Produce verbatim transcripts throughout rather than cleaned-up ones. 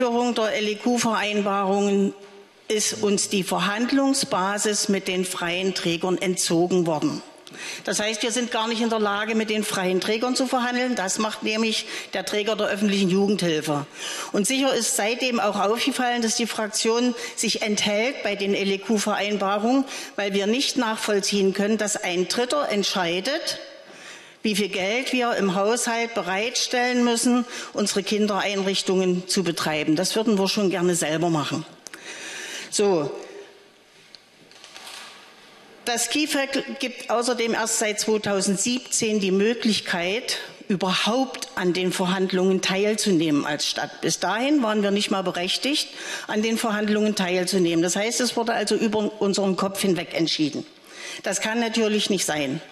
Einführung der L E Q-Vereinbarungen ist uns die Verhandlungsbasis mit den freien Trägern entzogen worden. Das heißt, wir sind gar nicht in der Lage, mit den freien Trägern zu verhandeln. Das macht nämlich der Träger der öffentlichen Jugendhilfe. Und sicher ist seitdem auch aufgefallen, dass die Fraktion sich enthält bei den L E Q-Vereinbarungen, weil wir nicht nachvollziehen können, dass ein Dritter entscheidet, wie viel Geld wir im Haushalt bereitstellen müssen, unsere Kindereinrichtungen zu betreiben. Das würden wir schon gerne selber machen. So. Das K I F A C gibt außerdem erst seit zweitausendsiebzehn die Möglichkeit, überhaupt an den Verhandlungen teilzunehmen als Stadt. Bis dahin waren wir nicht mal berechtigt, an den Verhandlungen teilzunehmen. Das heißt, es wurde also über unseren Kopf hinweg entschieden. Das kann natürlich nicht sein.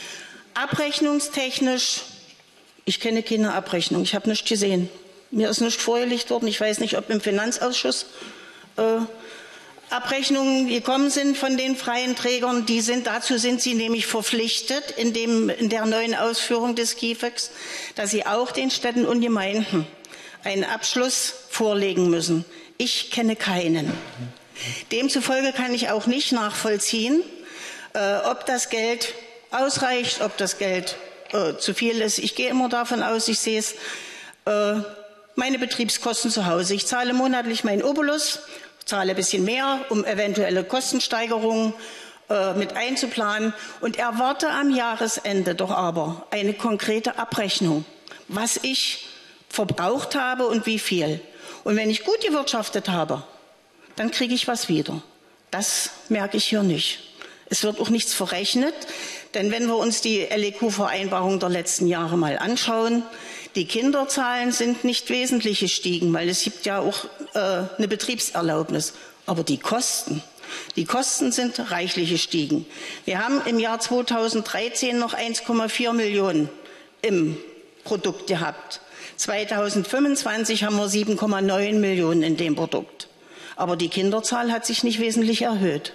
Abrechnungstechnisch, ich kenne keine Abrechnung, ich habe nichts gesehen. Mir ist nichts vorgelegt worden, ich weiß nicht, ob im Finanzausschuss äh, Abrechnungen gekommen sind von den freien Trägern. Die sind, dazu sind sie nämlich verpflichtet in, dem, in der neuen Ausführung des K I F A Cs, dass sie auch den Städten und Gemeinden einen Abschluss vorlegen müssen. Ich kenne keinen. Demzufolge kann ich auch nicht nachvollziehen, äh, ob das Geld ausreicht, ob das Geld äh, zu viel ist. Ich gehe immer davon aus, ich sehe es, äh, meine Betriebskosten zu Hause. Ich zahle monatlich meinen Obolus, zahle ein bisschen mehr, um eventuelle Kostensteigerungen äh, mit einzuplanen und erwarte am Jahresende doch aber eine konkrete Abrechnung, was ich verbraucht habe und wie viel. Und wenn ich gut gewirtschaftet habe, dann kriege ich was wieder. Das merke ich hier nicht. Es wird auch nichts verrechnet, denn wenn wir uns die L E Q-Vereinbarung der letzten Jahre mal anschauen, die Kinderzahlen sind nicht wesentlich gestiegen, weil es gibt ja auch äh, eine Betriebserlaubnis. Aber die Kosten, die Kosten sind reichlich gestiegen. Wir haben im Jahr zweitausenddreizehn noch eins Komma vier Millionen im Produkt gehabt. zweitausendfünfundzwanzig haben wir sieben Komma neun Millionen in dem Produkt. Aber die Kinderzahl hat sich nicht wesentlich erhöht.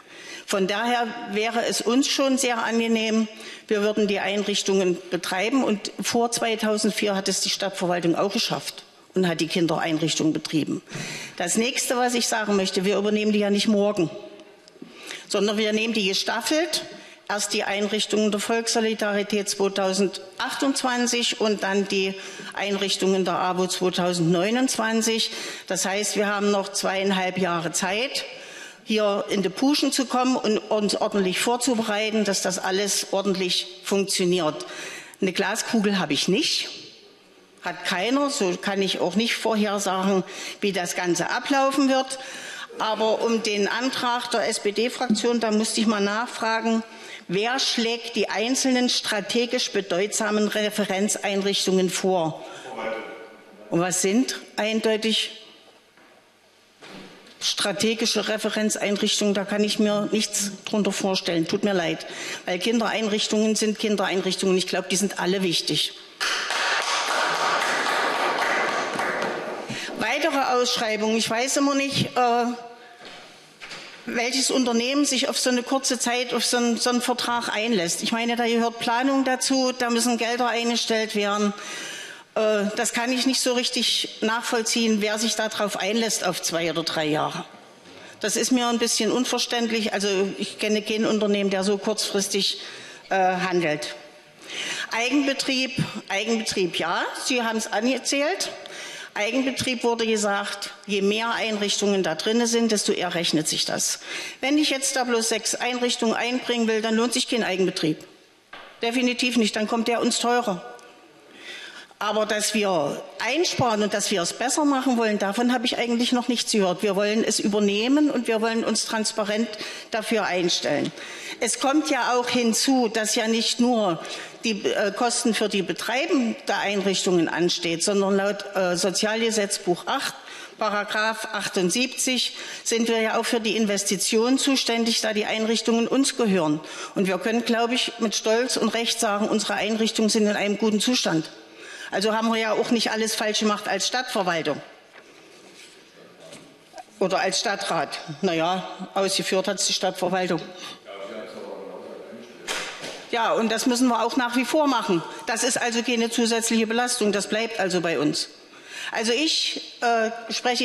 Von daher wäre es uns schon sehr angenehm, wir würden die Einrichtungen betreiben. Und vor zweitausendvier hat es die Stadtverwaltung auch geschafft und hat die Kindereinrichtungen betrieben. Das Nächste, was ich sagen möchte, wir übernehmen die ja nicht morgen, sondern wir nehmen die gestaffelt. Erst die Einrichtungen der Volkssolidarität zweitausendachtundzwanzig und dann die Einrichtungen der A W O zweitausendneunundzwanzig. Das heißt, wir haben noch zweieinhalb Jahre Zeit, hier in die Puschen zu kommen und uns ordentlich vorzubereiten, dass das alles ordentlich funktioniert. Eine Glaskugel habe ich nicht, hat keiner, so kann ich auch nicht vorhersagen, wie das Ganze ablaufen wird. Aber um den Antrag der S P D-Fraktion, da musste ich mal nachfragen, wer schlägt die einzelnen strategisch bedeutsamen Referenzeinrichtungen vor? Und was sind eindeutig strategische Referenzeinrichtungen? Da kann ich mir nichts drunter vorstellen. Tut mir leid. Weil Kindereinrichtungen sind Kindereinrichtungen. Ich glaube, die sind alle wichtig. Weitere Ausschreibungen. Ich weiß immer nicht, äh, welches Unternehmen sich auf so eine kurze Zeit auf so einen, so einen Vertrag einlässt. Ich meine, da gehört Planung dazu, da müssen Gelder eingestellt werden. Äh, das kann ich nicht so richtig nachvollziehen, wer sich darauf einlässt auf zwei oder drei Jahre. Das ist mir ein bisschen unverständlich. Also ich kenne kein Unternehmen, der so kurzfristig äh, handelt. Eigenbetrieb, Eigenbetrieb, ja, Sie haben es angezählt. Eigenbetrieb wurde gesagt, je mehr Einrichtungen da drin sind, desto eher rechnet sich das. Wenn ich jetzt da bloß sechs Einrichtungen einbringen will, dann lohnt sich kein Eigenbetrieb. Definitiv nicht, dann kommt der uns teurer. Aber dass wir einsparen und dass wir es besser machen wollen, davon habe ich eigentlich noch nichts gehört. Wir wollen es übernehmen und wir wollen uns transparent dafür einstellen. Es kommt ja auch hinzu, dass ja nicht nur die äh, Kosten für die Betreiben der Einrichtungen ansteht, sondern laut äh, Sozialgesetzbuch acht, Paragraph achtundsiebzig, sind wir ja auch für die Investitionen zuständig, da die Einrichtungen uns gehören. Und wir können, glaube ich, mit Stolz und Recht sagen, unsere Einrichtungen sind in einem guten Zustand. Also haben wir ja auch nicht alles falsch gemacht als Stadtverwaltung oder als Stadtrat. Naja, ausgeführt hat es die Stadtverwaltung. Ja, und das müssen wir auch nach wie vor machen. Das ist also keine zusätzliche Belastung, das bleibt also bei uns. Also ich äh, spreche